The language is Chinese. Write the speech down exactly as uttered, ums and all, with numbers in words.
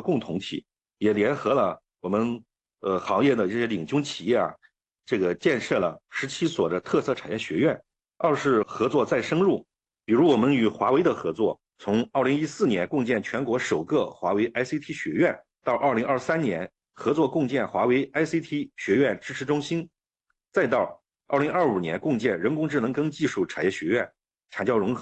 共同体，也联合了我们呃行业的这些领军企业啊，这个建设了十七所的特色产业学院。二是合作再深入，比如我们与华为的合作，从二零一四年共建全国首个华为 I C T 学院，到二零二三年合作共建华为 I C T 学院支持中心，再到二零二五年共建人工智能跟技术产业学院，产教融合。